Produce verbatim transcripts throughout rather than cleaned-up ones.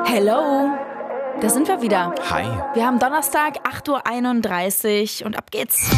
Hello, da sind wir wieder. Hi. Wir haben Donnerstag, acht Uhr einunddreißig und ab geht's.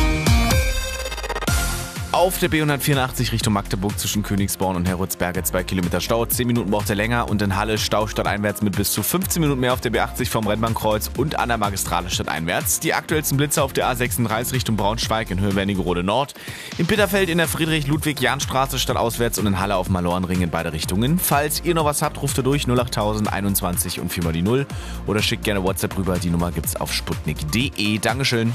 Auf der B hundertvierundachtzig Richtung Magdeburg zwischen Königsborn und Heroldsberge zwei Kilometer Stau. zehn Minuten braucht er länger und in Halle Stau stadteinwärts mit bis zu fünfzehn Minuten mehr auf der B achtzig vom Rennbahnkreuz und an der Magistrale stadteinwärts. Die aktuellsten Blitzer auf der A sechsunddreißig Richtung Braunschweig in Höhe Wernigerode Nord. In Bitterfeld in der Friedrich-Ludwig-Jahn-Straße stadtauswärts und in Halle auf Malorenring in beide Richtungen. Falls ihr noch was habt, ruft ihr durch null achttausend einundzwanzig und viermal die null oder schickt gerne WhatsApp rüber. Die Nummer gibt's auf sputnik punkt de. Dankeschön.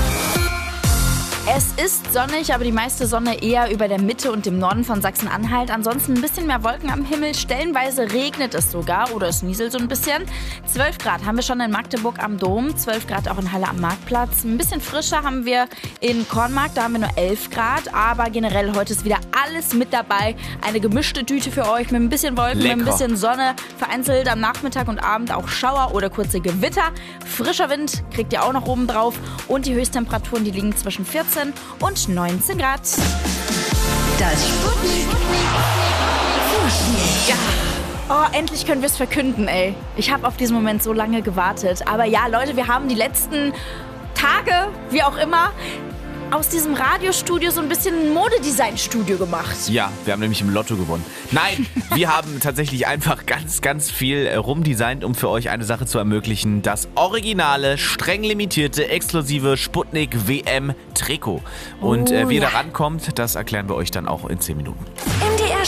Es ist sonnig, aber die meiste Sonne eher über der Mitte und dem Norden von Sachsen-Anhalt. Ansonsten ein bisschen mehr Wolken am Himmel. Stellenweise regnet es sogar oder es nieselt so ein bisschen. zwölf Grad haben wir schon in Magdeburg am Dom, zwölf Grad auch in Halle am Marktplatz. Ein bisschen frischer haben wir in Kornmark, da haben wir nur elf Grad. Aber generell heute ist wieder alles mit dabei. Eine gemischte Tüte für euch mit ein bisschen Wolken, Lecker. mit ein bisschen Sonne. Vereinzelt am Nachmittag und Abend auch Schauer oder kurze Gewitter. Frischer Wind kriegt ihr auch noch oben drauf. Und die Höchsttemperaturen, die liegen zwischen vierzehn und neunzehn Grad. Das Sputnik Ja. Oh, endlich können wir es verkünden, ey. Ich habe auf diesen Moment so lange gewartet. Aber ja, Leute, wir haben die letzten Tage, wie auch immer, aus diesem Radiostudio so ein bisschen ein Modedesign-Studio gemacht. Ja, wir haben nämlich im Lotto gewonnen. Nein, wir haben tatsächlich einfach ganz, ganz viel rumdesignt, um für euch eine Sache zu ermöglichen. Das originale, streng limitierte, exklusive Sputnik W M Trikot. Und Oh, äh, wie ihr ja. da rankommt, das erklären wir euch dann auch in zehn Minuten.